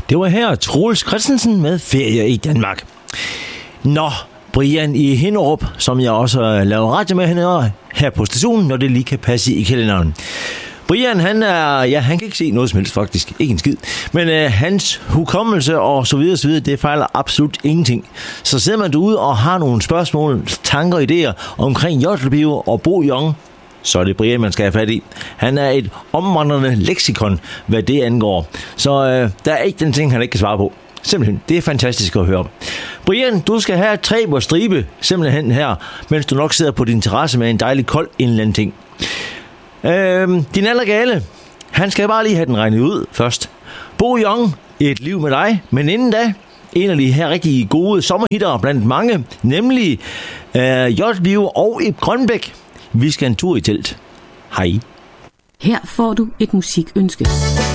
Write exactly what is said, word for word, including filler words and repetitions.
Det var her Troels Christensen med Ferie i Danmark. Nå, Brian i Hinderup, som jeg også laver radio med hende her på stationen, når det lige kan passe i kalenderen. Brian, han er, ja, han kan ikke se noget som helst faktisk, ikke en skid. Men øh, hans hukommelse og så videre, så videre, det fejler absolut ingenting. Så sidder man derude og har nogle spørgsmål, tanker og idéer omkring Jotlebio og Bo Jong, så er det Brian, man skal have fat i. Han er et omvandrende leksikon, hvad det angår. Så øh, der er ikke den ting, han ikke kan svare på. Simpelthen, det er fantastisk at høre. Brian, du skal have tre på stribe, simpelthen her, mens du nok sidder på din terrasse med en dejlig kold en eller anden ting. Øh, din allergale, han skal bare lige have den regnet ud først. Bo Jong, et liv med dig, men inden da, en af de her rigtig gode sommerhitter blandt mange, nemlig øh, Jotlebio og Ib Grønbæk. Vi skal en tur i telt. Hej. Her får du et musikønske.